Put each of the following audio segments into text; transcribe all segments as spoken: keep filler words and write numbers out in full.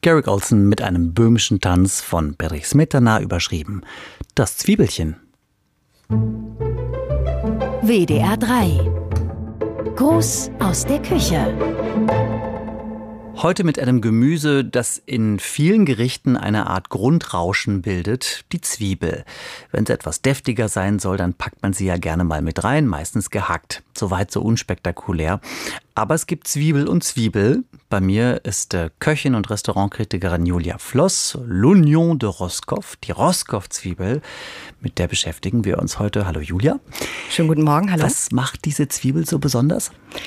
Garrick Oldson mit einem böhmischen Tanz von Bedřich Smetana überschrieben. Das Zwiebelchen. W D R drei. Gruß aus der Küche. Heute mit einem Gemüse, das in vielen Gerichten eine Art Grundrauschen bildet, die Zwiebel. Wenn sie etwas deftiger sein soll, dann packt man sie ja gerne mal mit rein, meistens gehackt. Soweit so unspektakulär. Aber es gibt Zwiebel und Zwiebel. Bei mir ist äh, Köchin und Restaurantkritikerin Julia Floss, L'Oignon de Roscoff, die Roscoff-Zwiebel. Mit der beschäftigen wir uns heute. Hallo Julia. Schönen guten Morgen, hallo. Was macht diese Zwiebel so besonders?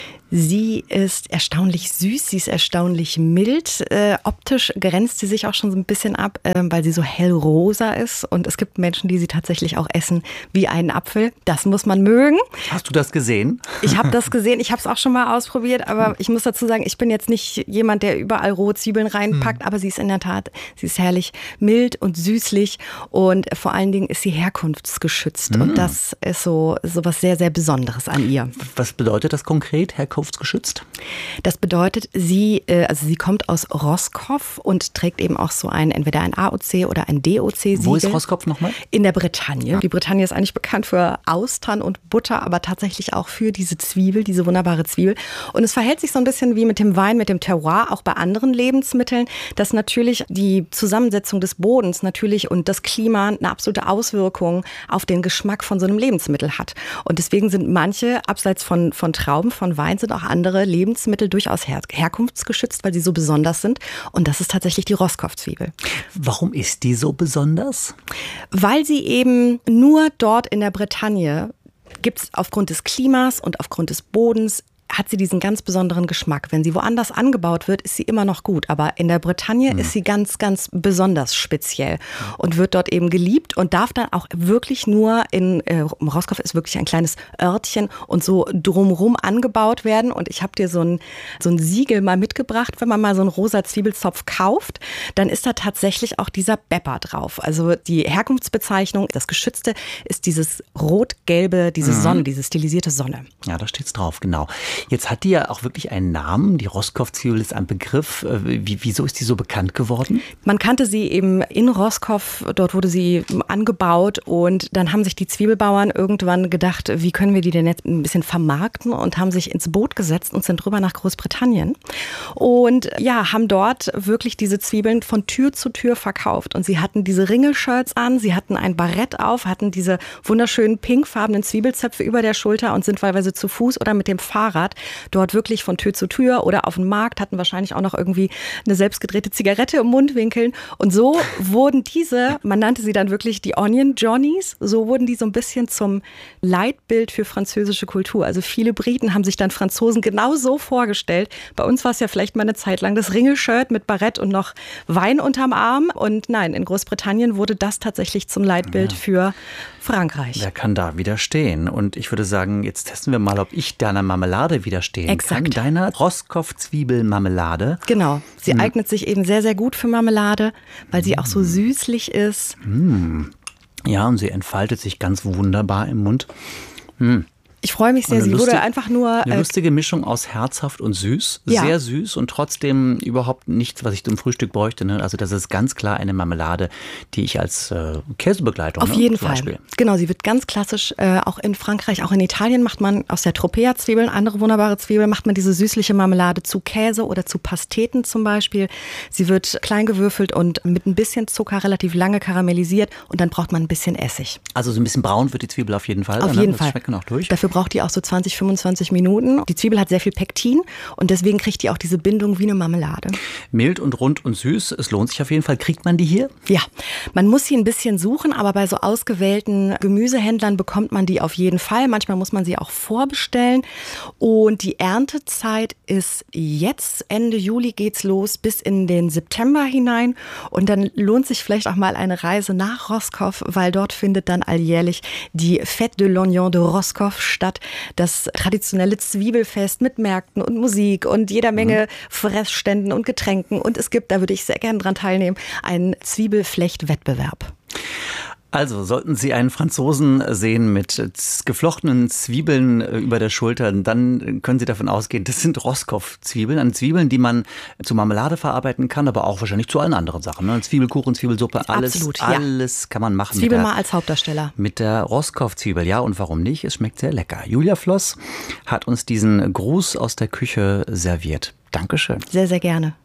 Sie ist erstaunlich süß, sie ist erstaunlich mild. Äh, optisch grenzt sie sich auch schon so ein bisschen ab, äh, weil sie so hellrosa ist. Und es gibt Menschen, die sie tatsächlich auch essen wie einen Apfel. Das muss man mögen. Hast du das gesehen? Ich habe das gesehen, ich habe es auch schon mal ausprobiert. Aber ich muss dazu sagen, ich bin jetzt nicht jemand, der überall rohe Zwiebeln reinpackt. Hm. Aber sie ist in der Tat, sie ist herrlich mild und süßlich. Und vor allen Dingen ist sie herkunftsgeschützt. Hm. Und das ist so, so was sehr, sehr Besonderes an ihr. Was bedeutet das konkret, herkunftsgeschützt? Das bedeutet, sie, also sie kommt aus Roscoff und trägt eben auch so ein, entweder ein A O C oder ein D O C-Siegel. Wo ist Roscoff nochmal? In der Bretagne. Die Bretagne ist eigentlich bekannt für Austern und Butter, aber tatsächlich auch für diese Zwiebel, diese wunderbare Zwiebel. Und es verhält sich so ein bisschen wie mit dem Wein, mit dem Terroir, auch bei anderen Lebensmitteln, dass natürlich die Zusammensetzung des Bodens natürlich und das Klima eine absolute Auswirkung auf den Geschmack von so einem Lebensmittel hat. Und deswegen sind manche, abseits von, von Trauben, von Wein, sind auch andere Lebensmittel durchaus her- herkunftsgeschützt, weil sie so besonders sind. Und das ist tatsächlich die Roscoff-Zwiebel. Warum ist die so besonders? Weil sie eben nur dort in der Bretagne gibt es aufgrund des Klimas und aufgrund des Bodens hat sie diesen ganz besonderen Geschmack. Wenn sie woanders angebaut wird, ist sie immer noch gut. Aber in der Bretagne mhm. ist sie ganz, ganz besonders speziell und wird dort eben geliebt und darf dann auch wirklich nur in, äh, Roscoff ist wirklich ein kleines Örtchen und so drumrum angebaut werden. Und ich habe dir so ein, so ein Siegel mal mitgebracht, wenn man mal so einen rosa Zwiebelzopf kauft, dann ist da tatsächlich auch dieser Bepper drauf. Also die Herkunftsbezeichnung, das Geschützte, ist dieses rot-gelbe, diese mhm. Sonne, diese stilisierte Sonne. Ja, da steht's drauf, genau. Jetzt hat die ja auch wirklich einen Namen. Die Roscoff-Zwiebel ist ein Begriff. Wie, wieso ist die so bekannt geworden? Man kannte sie eben in Roscoff. Dort wurde sie angebaut. Und dann haben sich die Zwiebelbauern irgendwann gedacht, wie können wir die denn jetzt ein bisschen vermarkten? Und haben sich ins Boot gesetzt und sind rüber nach Großbritannien. Und ja, haben dort wirklich diese Zwiebeln von Tür zu Tür verkauft. Und sie hatten diese Ringelshirts an. Sie hatten ein Barett auf, hatten diese wunderschönen pinkfarbenen Zwiebelzöpfe über der Schulter und sind teilweise zu Fuß oder mit dem Fahrrad dort wirklich von Tür zu Tür oder auf dem Markt, hatten wahrscheinlich auch noch irgendwie eine selbstgedrehte Zigarette im Mundwinkeln. Und so wurden diese, man nannte sie dann wirklich die Onion Johnnies, so wurden die so ein bisschen zum Leitbild für französische Kultur. Also viele Briten haben sich dann Franzosen genau so vorgestellt. Bei uns war es ja vielleicht mal eine Zeit lang das Ringelshirt mit Barett und noch Wein unterm Arm. Und nein, in Großbritannien wurde das tatsächlich zum Leitbild ja. für Frankreich. Wer kann da widerstehen? Und ich würde sagen, jetzt testen wir mal, ob ich deiner Marmelade widerstehen Exakt. kann. Deiner Roscoff-Zwiebelmarmelade. Genau. Sie hm. eignet sich eben sehr, sehr gut für Marmelade, weil sie hm. auch so süßlich ist. Hm. Ja, und sie entfaltet sich ganz wunderbar im Mund. Hm. Ich freue mich sehr. Sie lustige, wurde einfach nur... Eine lustige Mischung aus herzhaft und süß. Ja. Sehr süß und trotzdem überhaupt nichts, was ich zum Frühstück bräuchte. Ne? Also das ist ganz klar eine Marmelade, die ich als äh, Käsebegleitung... Auf ne? jeden zum Fall. Beispiel. Genau, sie wird ganz klassisch, äh, auch in Frankreich, auch in Italien macht man aus der Tropea-Zwiebeln, andere wunderbare Zwiebeln, macht man diese süßliche Marmelade zu Käse oder zu Pasteten zum Beispiel. Sie wird klein gewürfelt und mit ein bisschen Zucker relativ lange karamellisiert und dann braucht man ein bisschen Essig. Also so ein bisschen braun wird die Zwiebel auf jeden Fall. Auf ne? jeden das Fall. schmeckt noch durch. Dafür braucht die auch so zwanzig, fünfundzwanzig Minuten. Die Zwiebel hat sehr viel Pektin und deswegen kriegt die auch diese Bindung wie eine Marmelade. Mild und rund und süß, es lohnt sich auf jeden Fall. Kriegt man die hier? Ja, man muss sie ein bisschen suchen, aber bei so ausgewählten Gemüsehändlern bekommt man die auf jeden Fall. Manchmal muss man sie auch vorbestellen. Und die Erntezeit ist jetzt, Ende Juli geht's los, bis in den September hinein. Und dann lohnt sich vielleicht auch mal eine Reise nach Roscoff, weil dort findet dann alljährlich die Fête de l'Oignon de Roscoff statt. Das traditionelle Zwiebelfest mit Märkten und Musik und jeder Menge mhm. Fressständen und Getränken. Und es gibt, da würde ich sehr gerne dran teilnehmen, einen Zwiebelflecht-Wettbewerb. Also, sollten Sie einen Franzosen sehen mit geflochtenen Zwiebeln über der Schulter, dann können Sie davon ausgehen, das sind Roscoff-Zwiebeln. An Zwiebeln, die man zu Marmelade verarbeiten kann, aber auch wahrscheinlich zu allen anderen Sachen. Ne? Zwiebelkuchen, Zwiebelsuppe, alles, Absolut, ja. alles kann man machen. Zwiebel mit der, mal als Hauptdarsteller. Mit der Roscoff-Zwiebel, ja, und warum nicht? Es schmeckt sehr lecker. Julia Floss hat uns diesen Gruß aus der Küche serviert. Dankeschön. Sehr, sehr gerne.